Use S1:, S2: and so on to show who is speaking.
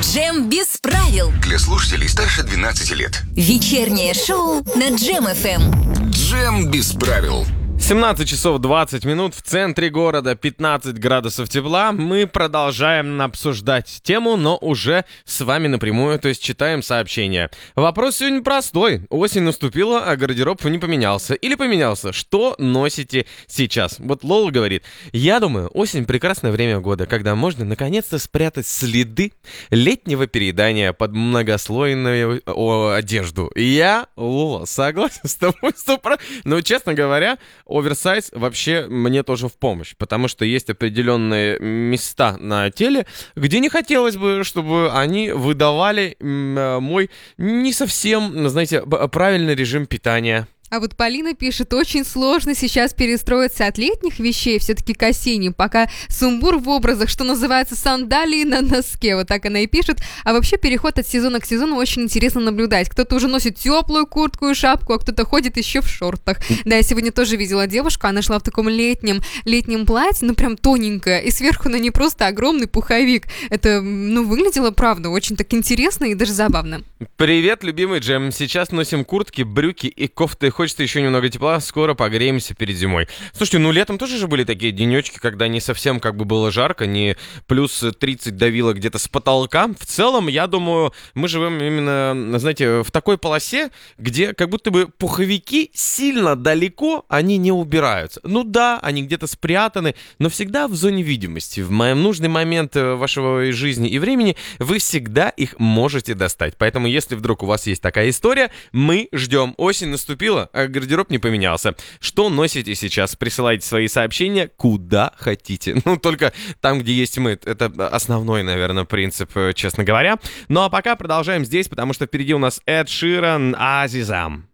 S1: Джем без правил.
S2: Для слушателей старше 12 лет.
S1: Вечернее шоу на Джем ФМ.
S2: Джем без правил.
S3: 17 часов 20 минут, в центре города 15 градусов тепла. Мы продолжаем обсуждать тему, но уже с вами напрямую, то есть читаем сообщения. Вопрос сегодня простой. Осень наступила, а гардероб не поменялся. Или поменялся? Что носите сейчас? Вот Лола говорит: я думаю, осень прекрасное время года, когда можно наконец-то спрятать следы летнего переедания под многослойную одежду. Я, Лола, согласен с тобой 100%. Но, честно говоря, оверсайз вообще мне тоже в помощь, потому что есть определенные места на теле, где не хотелось бы, чтобы они выдавали мой не совсем, знаете, правильный режим питания.
S4: А вот Полина пишет, очень сложно сейчас перестроиться от летних вещей все-таки к осенним, пока сумбур в образах, что называется, сандалии на носке, вот так она и пишет. А вообще переход от сезона к сезону очень интересно наблюдать. Кто-то уже носит теплую куртку и шапку, а кто-то ходит еще в шортах. Да, я сегодня тоже видела девушку, она шла в таком летнем платье, ну прям тоненькое, и сверху на ней просто огромный пуховик. Это, выглядело, правда, очень так интересно и даже забавно.
S3: Привет, любимый Джем. Сейчас носим куртки, брюки и кофты. Хочется еще немного тепла, скоро погреемся перед зимой. Слушайте, летом тоже же были такие денечки, когда не совсем было жарко, не плюс 30 давило где-то с потолка. В целом, я думаю, мы живем именно, знаете, в такой полосе, где как будто бы пуховики сильно далеко, они не убираются. Ну да, они где-то спрятаны, но всегда в зоне видимости. В нужный момент вашего жизни и времени вы всегда их можете достать. Поэтому, если вдруг у вас есть такая история, мы ждем. Осень наступила, а гардероб не поменялся. Что носите сейчас? Присылайте свои сообщения куда хотите. Только там, где есть мы. Это основной, наверное, принцип, честно говоря. Ну а пока продолжаем здесь, потому что впереди у нас Эд Ширан, Азизам.